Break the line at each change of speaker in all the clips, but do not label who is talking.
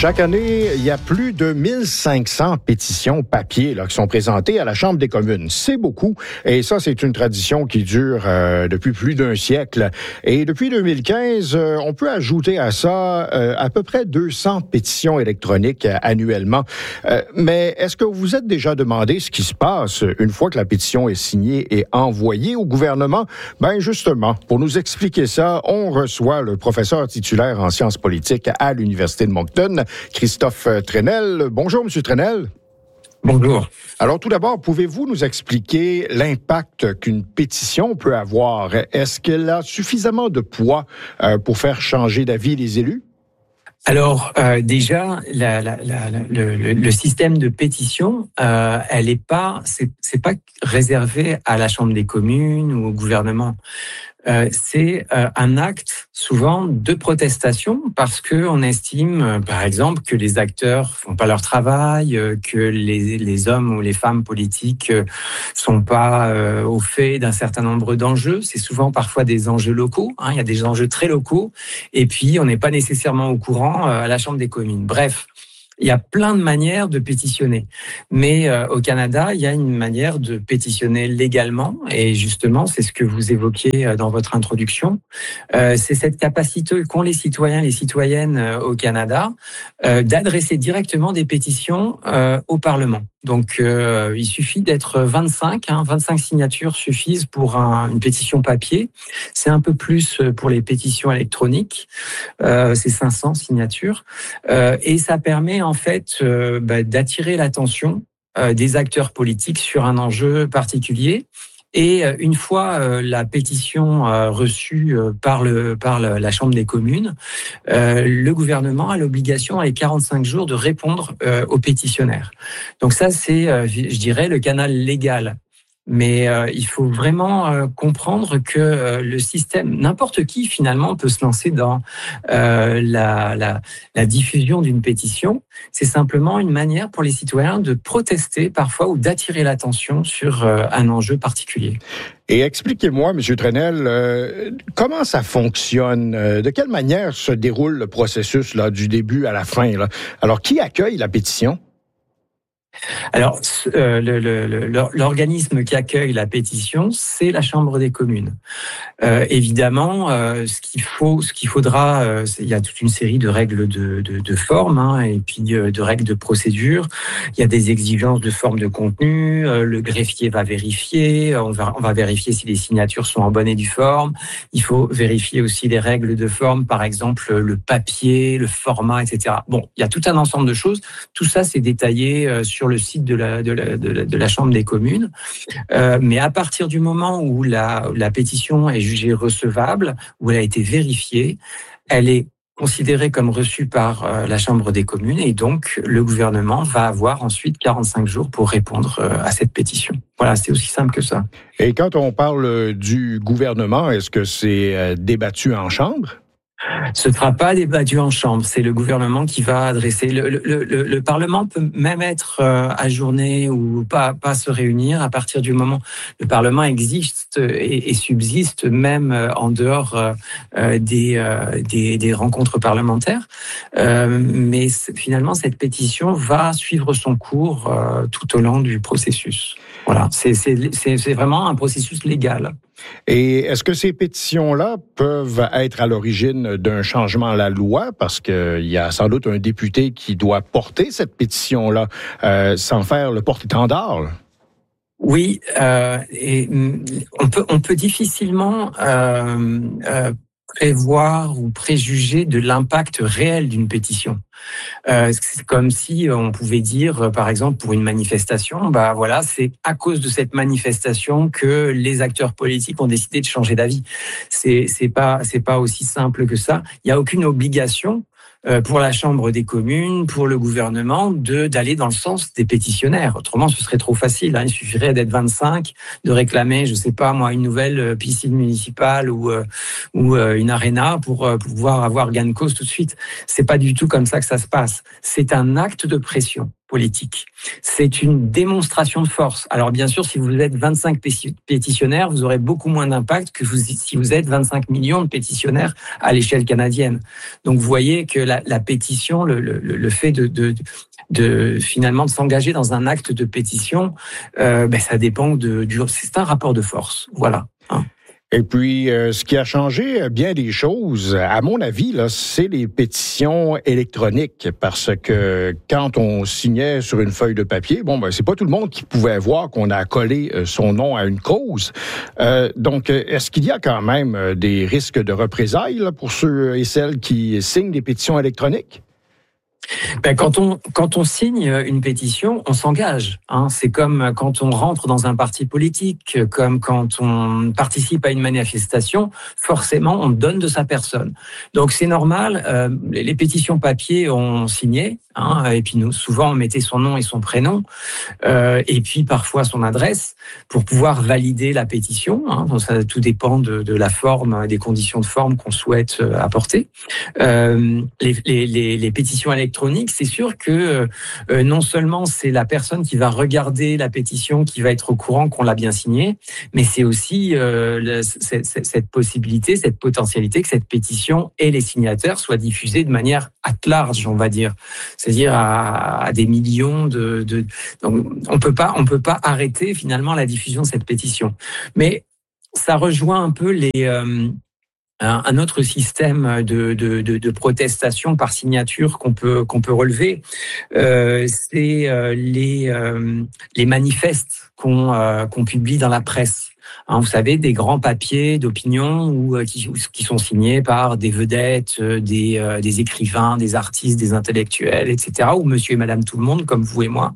Chaque année, il y a plus de 1500 pétitions papier qui sont présentées à la Chambre des communes. C'est beaucoup. Et ça, c'est une tradition qui dure depuis plus d'un siècle. Et depuis 2015, on peut ajouter à ça à peu près 200 pétitions électroniques annuellement. Mais est-ce que vous vous êtes déjà demandé ce qui se passe une fois que la pétition est signée et envoyée au gouvernement? Ben justement, pour nous expliquer ça, on reçoit le professeur titulaire en sciences politiques à l'Université de Moncton, Christophe Trenel. Bonjour, M. Trenel.
Bonjour.
Alors, tout d'abord, pouvez-vous nous expliquer l'impact qu'une pétition peut avoir? Est-ce qu'elle a suffisamment de poids pour faire changer d'avis les élus?
Alors déjà, le système de pétition, c'est pas réservé à la Chambre des communes ou au gouvernement. C'est un acte souvent de protestation parce que on estime, par exemple, que les acteurs font pas leur travail, que les hommes ou les femmes politiques sont pas au fait d'un certain nombre d'enjeux. C'est souvent parfois des enjeux locaux. Il y a des enjeux très locaux, et puis on n'est pas nécessairement au courant à la Chambre des communes. Bref. Il y a plein de manières de pétitionner. Mais au Canada, il y a une manière de pétitionner légalement. Et justement, c'est ce que vous évoquiez dans votre introduction. C'est cette capacité qu'ont les citoyens et les citoyennes au Canada d'adresser directement des pétitions au Parlement. Donc, il suffit d'être 25. 25 signatures suffisent pour une pétition papier. C'est un peu plus pour les pétitions électroniques. C'est 500 signatures. Et ça permet en fait d'attirer l'attention des acteurs politiques sur un enjeu particulier. Et une fois la pétition reçue par la Chambre des communes, le gouvernement a l'obligation, à les 45 jours, de répondre aux pétitionnaires. Donc ça, c'est, je dirais, le canal légal. Mais il faut vraiment comprendre que le système, n'importe qui finalement peut se lancer dans la diffusion d'une pétition. C'est simplement une manière pour les citoyens de protester parfois ou d'attirer l'attention sur un enjeu particulier.
Et expliquez-moi, M. Trenel, comment ça fonctionne? De quelle manière se déroule le processus là, du début à la fin? Là? Alors, qui accueille la pétition?
Alors, l'organisme qui accueille la pétition, c'est la Chambre des communes. Évidemment, ce qu'il faudra, il y a toute une série de règles de forme, et puis de règles de procédure. Il y a des exigences de forme de contenu. Le greffier va vérifier. On va vérifier si les signatures sont en bonne et due forme. Il faut vérifier aussi les règles de forme, par exemple le papier, le format, etc. Bon, il y a tout un ensemble de choses. Tout ça, c'est détaillé sur le site de la Chambre des communes. Mais à partir du moment où la pétition est jugée recevable, où elle a été vérifiée, elle est considérée comme reçue par la Chambre des communes, et donc le gouvernement va avoir ensuite 45 jours pour répondre à cette pétition. Voilà, c'est aussi simple que ça.
Et quand on parle du gouvernement, est-ce que c'est débattu en Chambre?
Ce ne sera pas débattu en Chambre, c'est le gouvernement qui va adresser. Le Parlement peut même être ajourné ou pas se réunir à partir du moment où le Parlement existe et subsiste même en dehors des rencontres parlementaires. Mais finalement, cette pétition va suivre son cours tout au long du processus. Voilà, c'est vraiment un processus légal.
Et est-ce que ces pétitions-là peuvent être à l'origine d'un changement à la loi? Parce qu'il y a sans doute un député qui doit porter cette pétition-là sans faire le porte-étendard.
Oui, et on peut difficilement prévoir ou préjuger de l'impact réel d'une pétition. C'est comme si on pouvait dire, par exemple, pour une manifestation, c'est à cause de cette manifestation que les acteurs politiques ont décidé de changer d'avis. C'est pas aussi simple que ça. Il n'y a aucune obligation pour la Chambre des communes, pour le gouvernement, d'aller dans le sens des pétitionnaires. Autrement, ce serait trop facile. Il suffirait d'être 25, de réclamer, je sais pas moi, une nouvelle piscine municipale ou une aréna pour pouvoir avoir gain de cause tout de suite. C'est pas du tout comme ça que ça se passe. C'est un acte de pression. politique. C'est une démonstration de force. Alors bien sûr, si vous êtes 25 pétitionnaires, vous aurez beaucoup moins d'impact que si vous êtes 25 millions de pétitionnaires à l'échelle canadienne. Donc vous voyez que la pétition, le fait de finalement de s'engager dans un acte de pétition, ça dépend c'est un rapport de force. Voilà.
Et puis, ce qui a changé bien des choses, à mon avis, là, c'est les pétitions électroniques, parce que quand on signait sur une feuille de papier, c'est pas tout le monde qui pouvait voir qu'on a collé son nom à une cause. Donc, est-ce qu'il y a quand même des risques de représailles là, pour ceux et celles qui signent des pétitions électroniques?
Quand on signe une pétition, on s'engage. C'est comme quand on rentre dans un parti politique, comme quand on participe à une manifestation. Forcément, on donne de sa personne. Donc c'est normal. Les pétitions papier ont signé. Et puis nous, souvent, on mettait son nom et son prénom, et puis parfois son adresse pour pouvoir valider la pétition. Donc ça, tout dépend de la forme, des conditions de forme qu'on souhaite apporter. Les pétitions électroniques, c'est sûr que non seulement c'est la personne qui va regarder la pétition qui va être au courant qu'on l'a bien signée, mais c'est aussi cette possibilité, cette potentialité que cette pétition et les signataires soient diffusés de manière at large, on va dire. C'est-à-dire à des millions donc on peut pas arrêter finalement la diffusion de cette pétition. Mais ça rejoint un peu un autre système de protestation par signature qu'on peut relever. C'est les manifestes qu'on publie dans la presse. Vous savez, des grands papiers d'opinion qui sont signés par des vedettes, des écrivains, des artistes, des intellectuels, etc. Ou monsieur et madame tout le monde, comme vous et moi.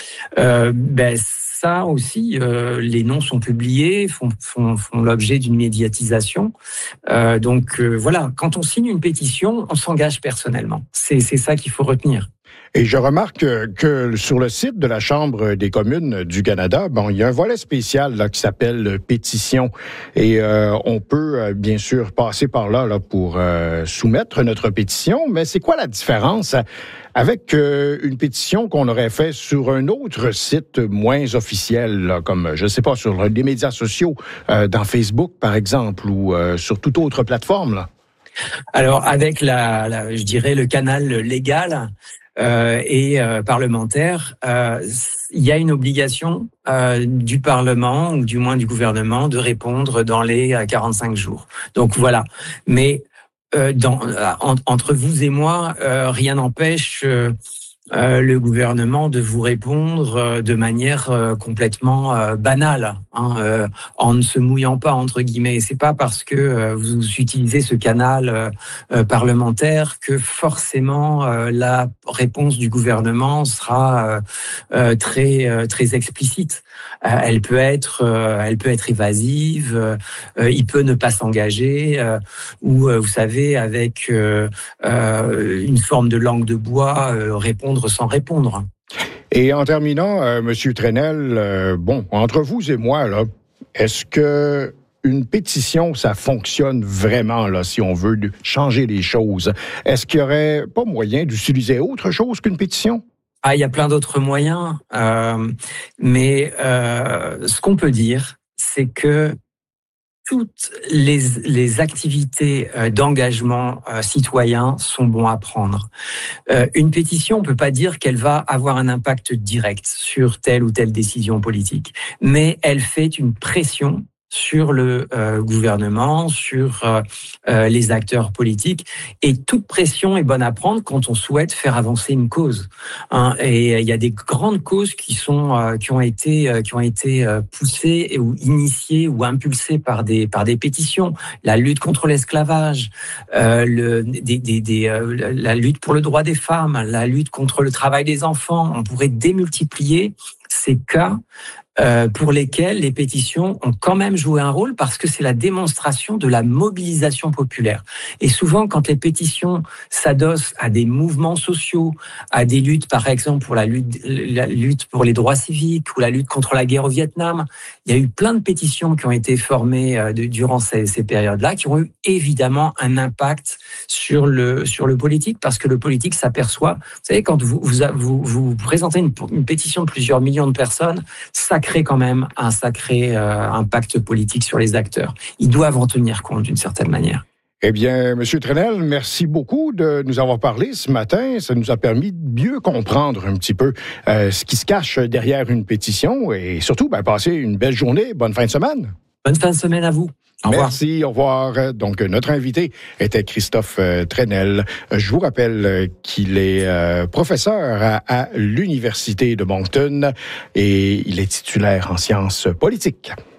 Ça aussi, les noms sont publiés, font l'objet d'une médiatisation. Donc voilà, quand on signe une pétition, on s'engage personnellement. C'est ça qu'il faut retenir.
Et je remarque que sur le site de la Chambre des communes du Canada, il y a un volet spécial là, qui s'appelle pétition. Et on peut bien sûr passer par là pour soumettre notre pétition. Mais c'est quoi la différence avec une pétition qu'on aurait fait sur un autre site moins officiel, là, comme, je sais pas, sur des médias sociaux, dans Facebook par exemple, ou sur toute autre plateforme, là?
Alors avec je dirais le canal légal, et parlementaire, il y a une obligation du Parlement, ou du moins du gouvernement, de répondre dans les 45 jours. Donc voilà. Mais entre vous et moi, rien n'empêche le gouvernement de vous répondre de manière complètement banale, en ne se mouillant pas, entre guillemets. C'est pas parce que vous utilisez ce canal parlementaire que forcément la réponse du gouvernement sera très explicite. Elle peut être évasive, il peut ne pas s'engager, ou vous savez, avec une forme de langue de bois, répondre sans répondre.
Et en terminant, Monsieur Trenel, entre vous et moi, là, est-ce que une pétition, ça fonctionne vraiment, là, si on veut changer les choses? Est-ce qu'il n'y aurait pas moyen d'utiliser autre chose qu'une pétition?
Il y a plein d'autres moyens, mais ce qu'on peut dire, c'est que toutes les activités d'engagement citoyen sont bons à prendre. Une pétition, on peut pas dire qu'elle va avoir un impact direct sur telle ou telle décision politique, mais elle fait une pression sur le gouvernement, sur les acteurs politiques, et toute pression est bonne à prendre quand on souhaite faire avancer une cause. Et il y a des grandes causes qui ont été poussées ou initiées ou impulsées par des pétitions. La lutte contre l'esclavage, la lutte pour le droit des femmes, la lutte contre le travail des enfants. On pourrait démultiplier ces cas pour lesquels les pétitions ont quand même joué un rôle parce que c'est la démonstration de la mobilisation populaire. Et souvent, quand les pétitions s'adossent à des mouvements sociaux, à des luttes, par exemple, pour la lutte pour les droits civiques ou la lutte contre la guerre au Vietnam, il y a eu plein de pétitions qui ont été formées durant ces périodes-là, qui ont eu évidemment un impact sur le politique, parce que le politique s'aperçoit, vous savez, quand vous présentez une pétition de plusieurs millions de personnes, ça crée quand même un sacré impact politique sur les acteurs. Ils doivent en tenir compte d'une certaine manière.
Eh bien, M. Trenel, merci beaucoup de nous avoir parlé ce matin. Ça nous a permis de mieux comprendre un petit peu ce qui se cache derrière une pétition et surtout, passer une belle journée. Bonne fin de semaine.
Bonne fin de semaine à vous. Au revoir.
Merci, au revoir. Donc, notre invité était Christophe Trenel. Je vous rappelle qu'il est professeur à l'Université de Moncton et il est titulaire en sciences politiques.